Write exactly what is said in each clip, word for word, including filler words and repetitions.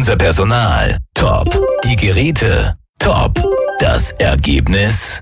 Unser Personal, top. Die Geräte, top. Das Ergebnis,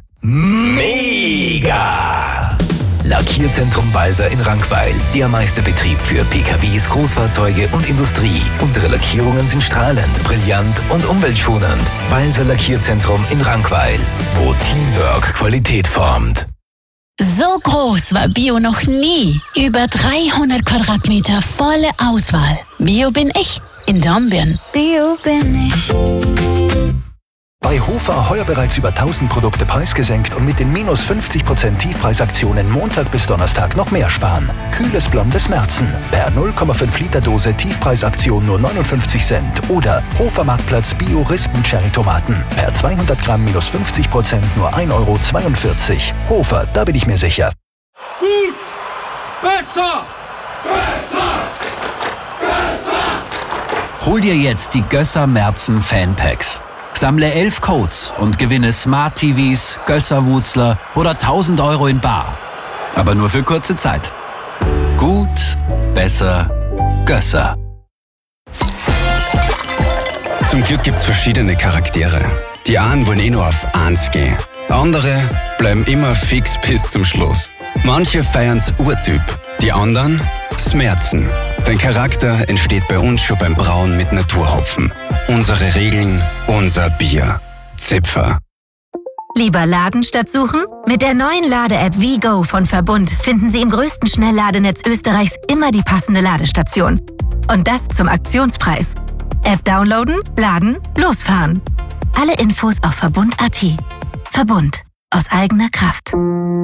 mega! Lackierzentrum Balser in Rankweil. Der Meisterbetrieb für P K Ws, Großfahrzeuge und Industrie. Unsere Lackierungen sind strahlend, brillant und umweltschonend. Balser Lackierzentrum in Rankweil, wo Teamwork Qualität formt. So groß war Bio noch nie. Über dreihundert Quadratmeter volle Auswahl. Bio bin ich in Dornbirn. Bio bin ich. Bei Hofer heuer bereits über tausend Produkte preisgesenkt und mit den minus fünfzig Prozent Tiefpreisaktionen Montag bis Donnerstag noch mehr sparen. Kühles blondes Märzen per null Komma fünf Liter Dose Tiefpreisaktion nur neunundfünfzig Cent. Oder Hofer Marktplatz Bio Rispen Cherry Tomaten per zweihundert Gramm minus fünfzig Prozent nur ein Euro zweiundvierzig. Hofer, da bin ich mir sicher. Gut! Besser! Besser! Besser! Hol dir jetzt die Gösser Märzen Fanpacks. Sammle elf Codes und gewinne Smart T Vs, Gösser-Wutzler oder tausend Euro in bar. Aber nur für kurze Zeit. Gut, besser, Gösser. Zum Glück gibt's verschiedene Charaktere. Die einen wollen eh nur auf eins gehen. Andere bleiben immer fix bis zum Schluss. Manche feiern's Urtyp, die anderen Smerzen. Dein Charakter entsteht bei uns schon beim Brauen mit Naturhopfen. Unsere Regeln, unser Bier. Zipfer. Lieber laden statt suchen? Mit der neuen Lade-App WeGo von Verbund finden Sie im größten Schnellladenetz Österreichs immer die passende Ladestation. Und das zum Aktionspreis. App downloaden, laden, losfahren. Alle Infos auf Verbund Punkt A T. Verbund. Aus eigener Kraft.